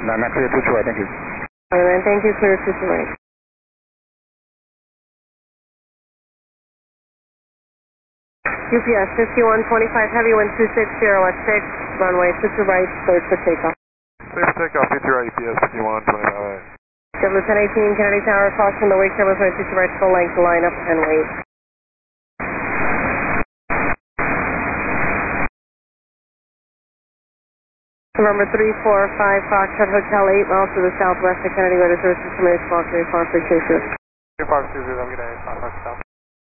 Not clear 228, thank you. Alright, thank you, clear 228. UPS 5125, heavy wind 260 at 6, runway 22 right, cleared for takeoff. Clear for takeoff, 52 right, UPS 5125. Double 1018, Kennedy Tower, caution the wake turbines runway 22 right, full length, line up and wait. November 345, Foxtrot Hotel 8 miles to the southwest of Kennedy, where the service is committed to Fox 34, appreciate you. 3520, have a good day, Foxtrot.